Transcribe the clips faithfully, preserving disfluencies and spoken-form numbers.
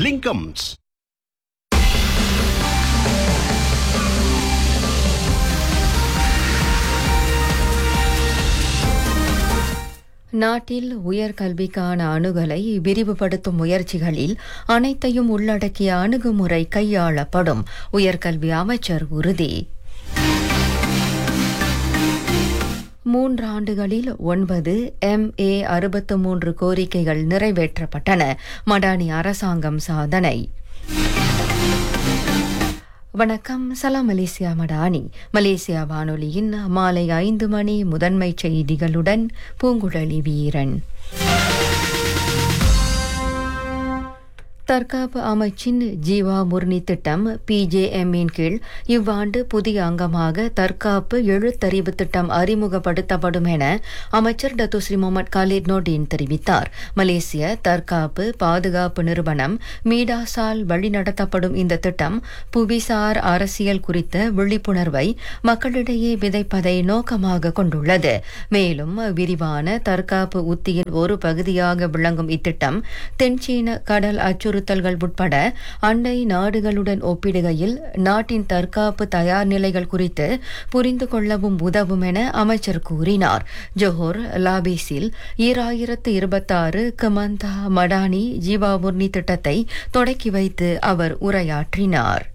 லிங்கம்ஸ். நாட்டில் உயர்கல்விக்கான அணுகலை விரிவுபடுத்தும் முயற்சிகளில் அனைத்தையும் உள்ளடக்கிய அணுகுமுறை கையாளப்படும், உயர்கல்வி அமைச்சர் உறுதி. மூன்றாண்டுகளில் ஒன்பது எம் ஏ அறுபத்து மூன்று கோரிக்கைகள் நிறைவேற்றப்பட்டன. மடானி அரசாங்கம் சாதனை. வணக்கம். சலாம் மலேசியா மடானி. மலேசியா வானொலியின் மாலை ஐந்து மணி முதன்மை செய்திகளுடன் பூங்குழலி வீரன். தற்காப்பு அமைச்சின் ஜீவா முர்னி திட்டம் பி ஜே எம்-இன் கீழ் இவ்வாண்டு புதிய அங்கமாக தற்காப்பு எழுத்தறிவு திட்டம் அறிமுகப்படுத்தப்படும் என அமைச்சர் டத்துஸ்ரீ முகமது காலித் நோர்டின் தெரிவித்தார். மலேசிய தற்காப்பு பாதுகாப்பு நிறுவனம் மீடாசால் வழிநடத்தப்படும் இந்த திட்டம் புவிசார் அரசியல் குறித்த விழிப்புணர்வை மக்களிடையே விதைப்பதை நோக்கமாக கொண்டுள்ளது. மேலும் விரிவான தற்காப்பு உத்தியின் ஒரு பகுதியாக விளங்கும் இத்திட்டம் தென்சீன கடல் அச்சுறுத்தல் அச்சுறுத்தல்கள் உட்பட அண்டை நாடுகளுடன் ஒப்பிடுகையில் நாட்டின் தற்காப்பு தயார் நிலைகள் குறித்து புரிந்து கொள்ளவும் உதவும் என அமைச்சர் கூறினார். ஜோஹர் லாபேஸில் ஈராயிரத்து இருபத்தாறு கமந்தா மடானி ஜீவாமுர்னி திட்டத்தை தொடக்கி வைத்து அவர் உரையாற்றினார்.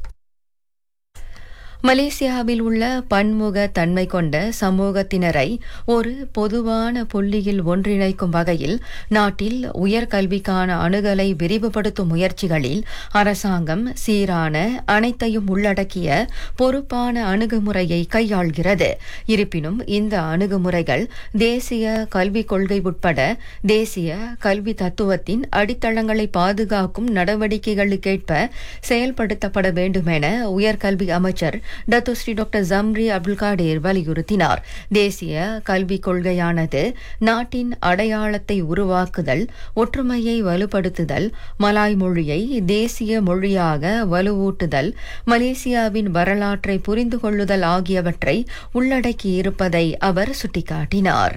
மலேசியாவில் உள்ள பன்முக தன்மை கொண்ட சமூகத்தினரை ஒரு பொதுவான புள்ளியில் ஒன்றிணைக்கும் வகையில் நாட்டில் உயர்கல்விக்கான அணுகலை விரிவுபடுத்தும் முயற்சிகளில் அரசாங்கம் சீரான அனைத்தையும் உள்ளடக்கிய பொறுப்பான அணுகுமுறையை கையாள்கிறது. இருப்பினும் இந்த அணுகுமுறைகள் தேசிய கல்விக் கொள்கை உட்பட தேசிய கல்வி தத்துவத்தின் அடித்தளங்களை பாதுகாக்கும் நடவடிக்கைகளுக்கேற்ப செயல்படுத்தப்பட வேண்டும் என உயர்கல்வி அமைச்சர் டத்துஸ்ரீ டாக்டர் ஜம்ரி அப்துல் காடீர் வலியுறுத்தினார். தேசிய கல்விக் கொள்கையானது நாட்டின் அடையாளத்தை உருவாக்குதல், ஒற்றுமையை வலுப்படுத்துதல், மலாய் மொழியை தேசிய மொழியாக வலுவூட்டுதல், மலேசியாவின் வரலாற்றை புரிந்து கொள்ளுதல் ஆகியவற்றை உள்ளடக்கியிருப்பதை அவர் சுட்டிக்காட்டினார்.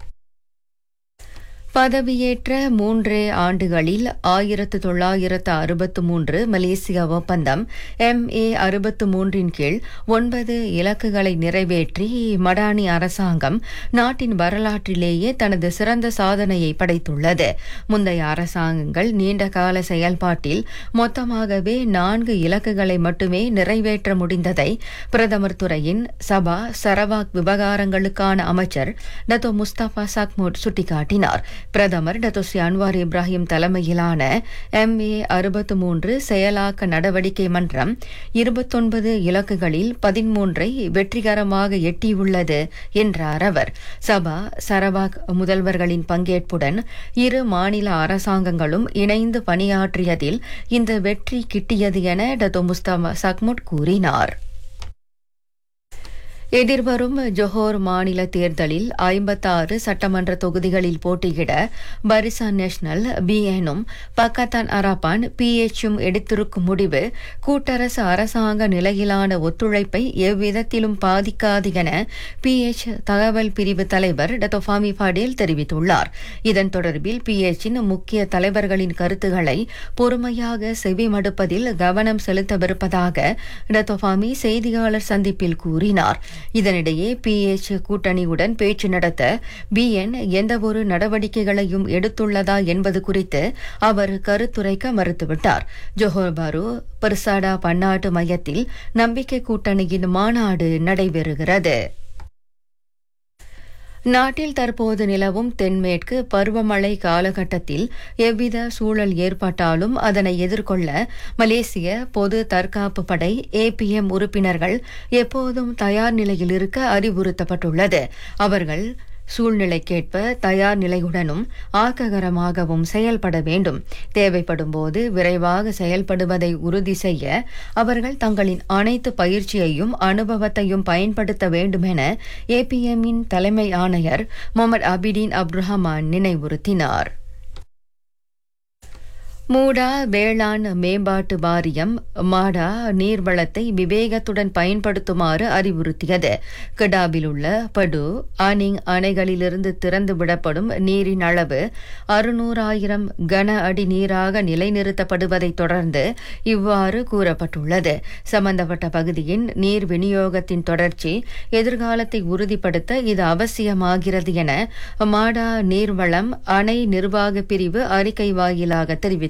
பதவியேற்ற மூன்றே ஆண்டுகளில் ஆயிரத்து தொள்ளாயிரத்து அறுபத்து மூன்று மலேசிய ஒப்பந்தம் எம் ஏ அறுபத்து மூன்றின் கீழ் ஒன்பது இலக்குகளை நிறைவேற்றி மடானி அரசாங்கம் நாட்டின் வரலாற்றிலேயே தனது சிறந்த சாதனையை படைத்துள்ளது. முந்தைய அரசாங்கங்கள் நீண்டகால செயல்பாட்டில் மொத்தமாகவே நான்கு இலக்குகளை மட்டுமே நிறைவேற்ற முடிந்ததை பிரதமர் துறையின் சபா சரவாக் விவகாரங்களுக்கான அமைச்சர் டத்தோ முஸ்தபா சக்முட் சுட்டிக்காட்டினார். பிரதமர் டத்துஸ்ரீ அன்வார் இப்ராஹிம் தலைமையிலான எம் ஏ அறுபத்து மூன்று செயலாக்க நடவடிக்கை மன்றம் இருபத்தொன்பது இலக்குகளில் பதிமூன்றை வெற்றிகரமாக எட்டியுள்ளது என்றார் அவர். சபா சரவாக் முதல்வர்களின் பங்கேற்புடன் இரு மாநில அரசாங்கங்களும் இணைந்து பணியாற்றியதில் இந்த வெற்றி கிட்டியது என டத்தோ முஸ்தபா சக்முட் கூறினார். எதிர்வரும் ஜொஹோர் மாநில தேர்தலில் ஐம்பத்தாறு சட்டமன்ற தொகுதிகளில் போட்டியிட பரிசான் நேஷனல் பி எனும் பக்கத்தான் அரபான் பி எச்சும் எடுத்திருக்கும் முடிவு கூட்டரசு அரசாங்க நிலையிலான ஒத்துழைப்பை எவ்விதத்திலும் பாதிக்காது என பி எச் தகவல் பிரிவு தலைவர் டத்தோ ஃபாமி பாடேல் தெரிவித்துள்ளார். இதன் தொடர்பில் பி எச்சின் முக்கிய தலைவர்களின் கருத்துக்களை பொறுமையாக செவிமடுப்பதில் கவனம் செலுத்தவிருப்பதாக டத்தோ ஃபாமி செய்தியாளர் சந்திப்பில் கூறினார். இதனிடையே பி எச் கூட்டணியுடன் பேச்சு நடத்த பி என் எந்தவொரு நடவடிக்கைகளையும் எடுத்துள்ளதா என்பது குறித்து அவர் கருத்துரைக்க மறுத்துவிட்டார். ஜோஹர் பாரு பர்சாடா பன்னாட்டு மையத்தில் நம்பிக்கை கூட்டணியின் மாநாடு நடைபெறுகிறது. நாட்டில் தற்போது நிலவும் தென்மேற்கு பருவமழை காலகட்டத்தில் எவ்வித சூழல் ஏற்பட்டாலும் அதனை எதிர்கொள்ள மலேசிய பொது தற்காப்பு படை ஏ பி எம் உறுப்பினர்கள் எப்போதும் தயார் நிலையில் இருக்க அறிவுறுத்தப்பட்டுள்ளது. அவர்கள் சூழ்நிலைக்கேற்ப தயார் நிலையுடனும் ஆக்ககரமாகவும் செயல்பட வேண்டும். தேவைப்படும் போது விரைவாக செயல்படுவதை உறுதி செய்ய அவர்கள் தங்களின் அனைத்து பயிற்சியையும் அனுபவத்தையும் பயன்படுத்த வேண்டும் என ஏ பி எம்மின் தலைமை ஆணையர் முகமது அபிடீன் அப்துல் ரஹ்மான் நினைவுறுத்தினார். மூடா வேளாண் மேம்பாட்டு வாரியம் மாடா நீர்வளத்தை விவேகத்துடன் பயன்படுத்துமாறு அறிவுறுத்தியது. கிடாபில் உள்ள படு ஆனிங் அணைகளிலிருந்து திறந்து விடப்படும் நீரின் அளவு அறுநூறாயிரம் கன அடி நீராக நிலைநிறுத்தப்படுவதைத் தொடர்ந்து இவ்வாறு கூறப்பட்டுள்ளது. சம்பந்தப்பட்ட பகுதியின் நீர் விநியோகத்தின் தொடர்ச்சி எதிர்காலத்தை உறுதிப்படுத்த இது அவசியமாகிறது என மாடா நீர்வளம் அணை நிர்வாக பிரிவு அறிக்கை வாயிலாக தெரிவித்துள்ளது.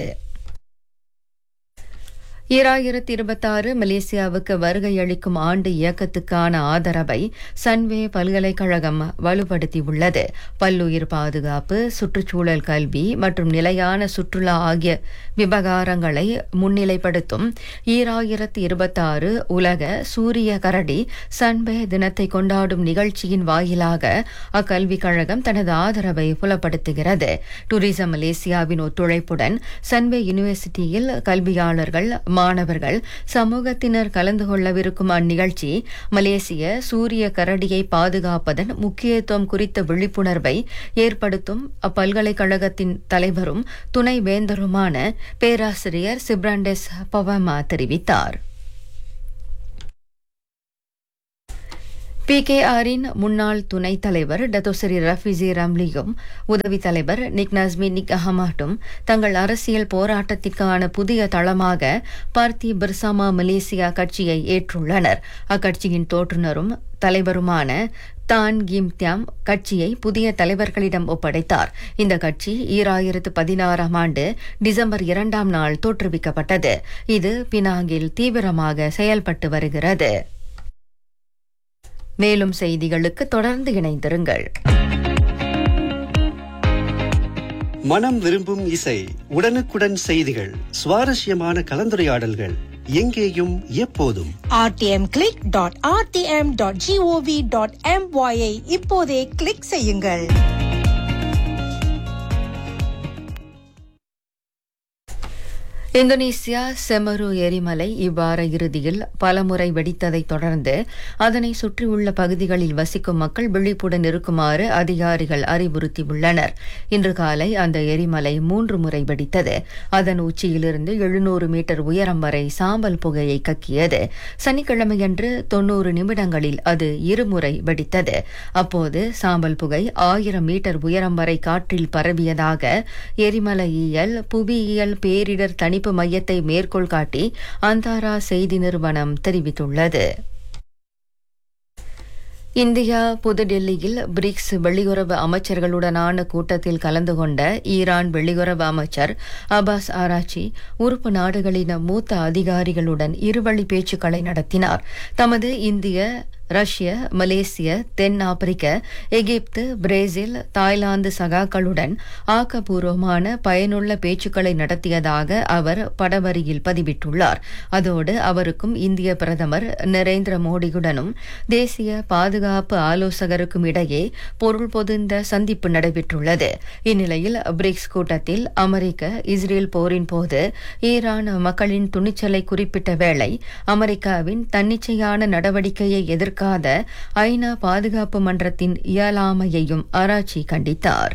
ஈராயிரத்தி இருபத்தாறு மலேசியாவுக்கு வருகை அளிக்கும் ஆண்டு இயக்கத்துக்கான ஆதரவை சன்வே பல்கலைக்கழகம் வலுப்படுத்தியுள்ளது. பல்லுயிர் பாதுகாப்பு, சுற்றுச்சூழல் கல்வி மற்றும் நிலையான சுற்றுலா ஆகிய விவகாரங்களை முன்னிலைப்படுத்தும் ஈராயிரத்தி இருபத்தாறு உலக சூரிய கரடி சன்வே தினத்தை கொண்டாடும் நிகழ்ச்சியின் வாயிலாக அக்கல்விக் கழகம் தனது ஆதரவை புலப்படுத்துகிறது. டூரிசம் மலேசியாவின் ஒத்துழைப்புடன் சன்வே யூனிவர்சிட்டியில் கல்வியாளர்கள், மாணவர்கள், சமூகத்தினர் கலந்து கொள்ளவிருக்கும் அந்நிகழ்ச்சி மலேசிய சூரிய கரடியை பாதுகாப்பதன் முக்கியத்துவம் குறித்த விழிப்புணர்வை ஏற்படுத்தும். அப்பல்கலைக்கழகத்தின் தலைவரும் துணை வேந்தருமான பேராசிரியர் சிப்ராண்டெஸ் பவமா தெரிவித்தார். பி கே ஆரின் முன்னாள் துணைத் தலைவர் டத்தோசரி ரஃபிசி ரம்லியும் உதவித் தலைவர் நிக் நஸ்மி நிக் அஹமாட்டும் தங்கள் அரசியல் போராட்டத்திற்கான புதிய தளமாக பார்த்தி பெர்சாமா மலேசியா கட்சியை ஏற்றுள்ளனர். அக்கட்சியின் தோற்றுநரும் தலைவருமான தான் கிம் தியாம் கட்சியை புதிய தலைவர்களிடம் ஒப்படைத்தார். இந்த கட்சி ஈராயிரத்து பதினாறாம் ஆண்டு டிசம்பர் இரண்டாம் நாள் தோற்றுவிக்கப்பட்டது. இது பினாங்கில் தீவிரமாக செயல்பட்டு வருகிறது. மேலும் செய்திகளுக்கு தொடர்ந்து இணைந்திருங்கள். மனம் விரும்பும் இசை, உடனுக்குடன் செய்திகள், சுவாரஸ்யமான கலந்துரையாடல்கள், எங்கேயும் எப்போதும். R D M click dot R D M dot gov dot MY ஐ இப்போதே கிளிக் செய்யுங்கள். இந்தோனேசியா செமரு எரிமலை இவ்வார இறுதியில் பலமுறை வெடித்ததைத் தொடர்ந்து அதனை சுற்றியுள்ள பகுதிகளில் வசிக்கும் மக்கள் விழிப்புடன் இருக்குமாறு அதிகாரிகள் அறிவுறுத்தியுள்ளனர். இன்று காலை அந்த எரிமலை மூன்று முறை வெடித்தது. அதன் உச்சியிலிருந்து எழுநூறு மீட்டர் உயரம் வரை சாம்பல் புகையை கக்கியது. சனிக்கிழமையன்று தொன்னூறு நிமிடங்களில் அது இருமுறை வெடித்தது. அப்போது சாம்பல் புகை ஆயிரம் மீட்டர் உயரம் வரை காற்றில் பரவியதாக எரிமலையியல் புவியியல் பேரிடர் தனி மையத்தை மேற்கோள் காட்டி அந்தாரா செய்தி நிறுவனம் தெரிவித்துள்ளது. இந்தியா புதுடெல்லியில் பிரிக்ஸ் வெளியுறவு அமைச்சர்களுடனான கூட்டத்தில் கலந்து கொண்ட ஈரான் வெளியுறவு அமைச்சர் அப்பாஸ் ஆராச்சி உறுப்பு நாடுகளின் மூத்த அதிகாரிகளுடன் இருவழி பேச்சுக்களை நடத்தினார். தமது இந்திய, ரஷ்ய, மலேசிய, தென் ஆப்பிரிக்க, எகிப்து, பிரேசில், தாய்லாந்து சகாக்களுடன் ஆக்கப்பூர்வமான பயனுள்ள பேச்சுக்களை நடத்தியதாக அவர் படவரியில் பதிவிட்டுள்ளார். அதோடு அவருக்கும் இந்திய பிரதமர் நரேந்திர மோடியுடனும் தேசிய பாதுகாப்பு ஆலோசகருக்கும் இடையே பொருள் பொதிந்த சந்திப்பு நடைபெற்றுள்ளது. இந்நிலையில் பிரிக்ஸ் கூட்டத்தில் அமெரிக்க இஸ்ரேல் போரின் போது ஈரான் மக்களின் துணிச்சலை குறிப்பிட்ட வேளை அமெரிக்காவின் தன்னிச்சையான நடவடிக்கையை எதிர்க்க ஐநா பாதுகாப்பு மன்றத்தின் இயலாமையையும் ஆராய்ச்சி கண்டித்தார்.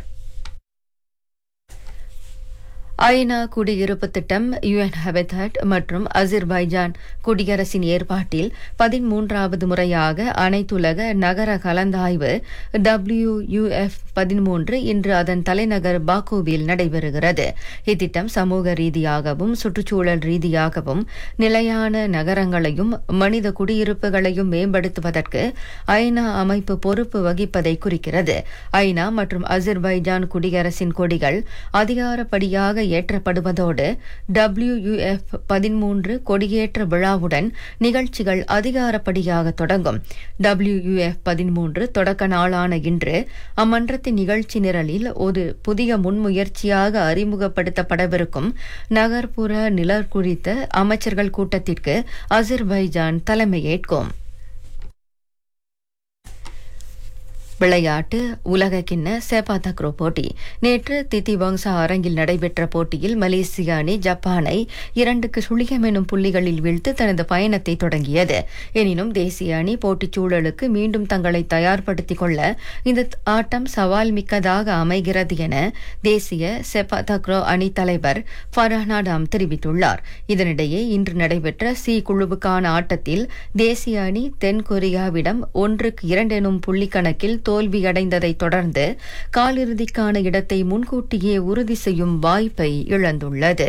ஐநா குடியிருப்பு திட்டம், யுஎன் ஹெபிடாட் மற்றும் அசர்பைஜான் குடியரசின் ஏற்பாட்டில் பதிமூன்றாவது முறையாக அனைத்துலக நகர கலந்தாய்வு டபிள்யூ யூ எஃப் பதிமூன்று இன்று அதன் தலைநகர் பாக்குவில் நடைபெறுகிறது. இத்திட்டம் சமூக ரீதியாகவும் சுற்றுச்சூழல் ரீதியாகவும் நிலையான நகரங்களையும் மனித குடியிருப்புகளையும் மேம்படுத்துவதற்கு ஐநா அமைப்பு பொறுப்பு வகிப்பதை குறிக்கிறது. ஐநா மற்றும் அசர்பைஜான் குடியரசின் கொடிகள் அதிகாரப்படியாக ஏற்றப்படுவதோடு டபிள்யூ யூ எஃப் பதிமூன்று கொடியேற்ற விழாவுடன் நிகழ்ச்சிகள் அதிகாரப்படியாக தொடங்கும். டபிள்யூ யூ எஃப் பதிமூன்று தொடக்க நாளான இன்று அம்மன்றத்தின் நிகழ்ச்சி நிரலில் ஒரு புதிய முன்முயற்சியாக அறிமுகப்படுத்தப்படவிருக்கும் நகர்ப்புற நிலர் குறித்த அமைச்சர்கள் கூட்டத்திற்கு அசர்பைஜான் தலைமையேற்கும். விளையாட்டு உலகக்கிண்ண செபா தக்ரோ போட்டி நேற்று திதிவங்சா அரங்கில் நடைபெற்ற போட்டியில் மலேசிய அணி ஜப்பானை இரண்டுக்கு சுழியம் எனும் புள்ளிகளில் வீழ்த்து தனது பயணத்தை தொடங்கியது. எனினும் தேசிய அணி போட்டிச் சூழலுக்கு மீண்டும் தங்களை தயார்படுத்திக் கொள்ள இந்த ஆட்டம் சவால் மிக்கதாக அமைகிறது என தேசிய செபா தக்ரோ அணி தலைவர் ஃபர்ஹானாடாம் தெரிவித்துள்ளார். இதனிடையே இன்று நடைபெற்ற சி குழுவுக்கான ஆட்டத்தில் தேசிய அணி தென்கொரியாவிடம் ஒன்றுக்கு இரண்டு எனும் புள்ளி கணக்கில் தோல்வியடைந்ததை தொடர்ந்து காலிறுதிக்கான இடத்தை முன்கூட்டியே உறுதி செய்யும் வாய்ப்பை இழந்துள்ளது.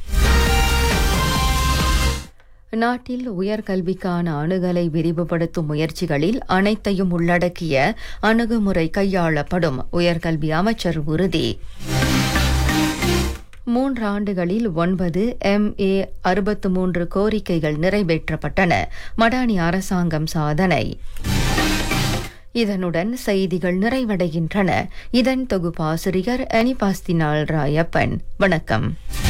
நாட்டில் உயர்கல்விக்கான அணுகலை விரிவுபடுத்தும் முயற்சிகளில் அனைத்தையும் உள்ளடக்கிய அணுகுமுறை கையாளப்படும், உயர்கல்வி அமைச்சர் உறுதி. மூன்று ஆண்டுகளில் ஒன்பது எம் ஏ அறுபத்து மூன்று கோரிக்கைகள் நிறைவேற்றப்பட்டன, மடானி அரசாங்கம் சாதனை. இதனுடன் செய்திகள் நிறைவடைகின்றன. இதன் தொகுப்பாசிரியர் அனிபாஸ்தினால் ராயப்பன். வணக்கம்.